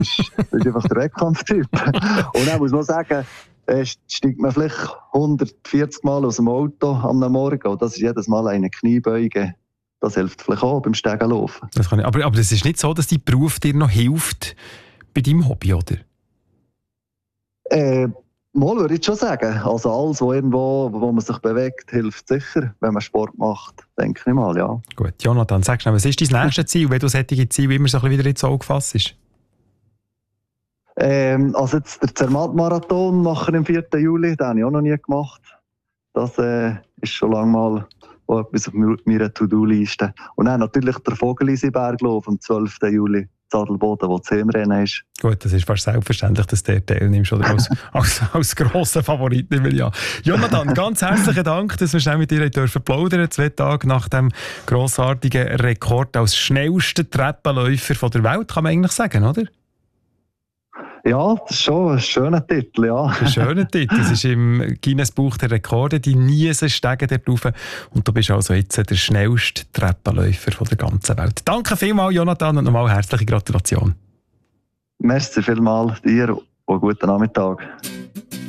Das ist einfach der Wettkampftyp. Und dann muss man sagen, steigt man vielleicht 140 Mal aus dem Auto am Morgen und das ist jedes Mal eine Kniebeuge. Das hilft vielleicht auch beim Stegenlaufen. Das kann ich, aber es ist nicht so, dass dein Beruf dir noch hilft bei deinem Hobby, oder? Mal würde ich schon sagen. Also alles, wo man sich bewegt, hilft sicher, wenn man Sport macht, denke ich mal, ja. Gut, Jonathan, sag schnell, was ist dein nächstes Ziel, wenn du solche Ziele immer so ein bisschen wieder ins Auge fassst? Also jetzt der Zermatt-Marathon machen im 4. Juli, den habe ich auch noch nie gemacht. Das ist schon lange mal etwas auf meiner To-Do-Liste. Und dann natürlich der Vogelisiberglauf am 12. Juli. Adelboden, wo das Heimrennen ist. Gut, das ist fast selbstverständlich, dass du teilnimmst oder als grosser Favorit nehme ich an. Jonathan, ganz herzlichen Dank, dass wir schnell mit dir plaudern dürfen. 2 Tage nach dem grossartigen Rekord als schnellster Treppenläufer der Welt, kann man eigentlich sagen, oder? Ja, das ist schon ein schöner Titel, ja. Ein schöner Titel. Das ist im Guinness-Buch der Rekorde, die Niesenstege dort rauf. Und du bist also jetzt der schnellste Treppenläufer der ganzen Welt. Danke vielmals, Jonathan, und nochmal herzliche Gratulation. Merci vielmals dir und guten Nachmittag.